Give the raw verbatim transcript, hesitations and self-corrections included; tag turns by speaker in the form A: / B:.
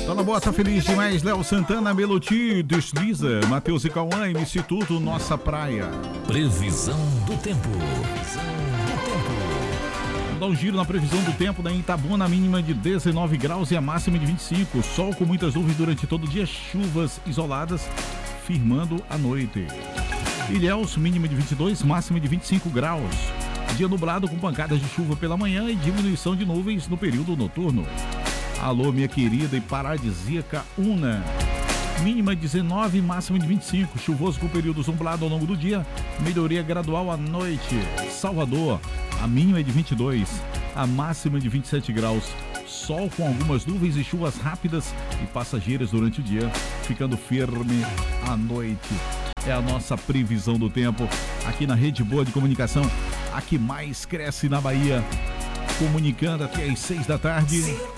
A: Tá na boa, tá feliz demais. Léo Santana, Meloti, Desliza, Matheus e Cauã, Instituto Nossa Praia.
B: Previsão do tempo. Previsão do tempo.
A: Vamos dar um giro na previsão do tempo da Itabuna, mínima de dezenove graus e a máxima de vinte e cinco. Sol com muitas nuvens durante todo o dia, chuvas isoladas, firmando à noite. Ilhéus, mínima de vinte e dois, máxima de vinte e cinco graus. Dia nublado com pancadas de chuva pela manhã e diminuição de nuvens no período noturno. Alô, minha querida e paradisíaca Una. Mínima dezenove, máxima de vinte e cinco. Chuvoso com período nublado ao longo do dia. Melhoria gradual à noite. Salvador, a mínima é de vinte e dois, a máxima de vinte e sete graus. Sol com algumas nuvens e chuvas rápidas e passageiras durante o dia, ficando firme à noite. É a nossa previsão do tempo aqui na Rede Boa de Comunicação, a que mais cresce na Bahia. Comunicando até às seis da tarde.